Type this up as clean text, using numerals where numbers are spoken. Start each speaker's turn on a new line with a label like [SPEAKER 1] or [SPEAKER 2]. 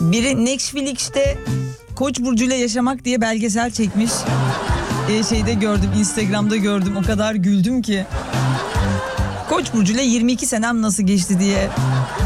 [SPEAKER 1] Biri Netflix'te Koç burcuyla yaşamak diye belgesel çekmiş. Şeyde gördüm, Instagram'da gördüm. O kadar güldüm ki. Koç burcuyla 22 senem nasıl geçti diye